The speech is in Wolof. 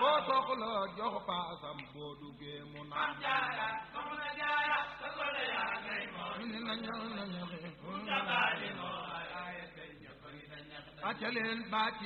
koo soxla jox paasam boo duggee mu naan jaara soxna jaara soxla yaa ngay moom ni nañu nañu jabaali moo ay ay kay ñëpp ngi na ñax acaleen baati